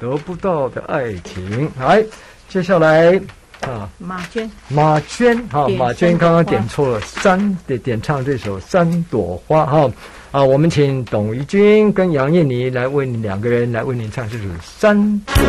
得不到的爱情。来，接下来啊， 马娟， 哈，马娟刚刚点错了点唱这首《三朵花》哈。我们请董怡君跟杨燕妮来为你两个人来为您唱这首《三朵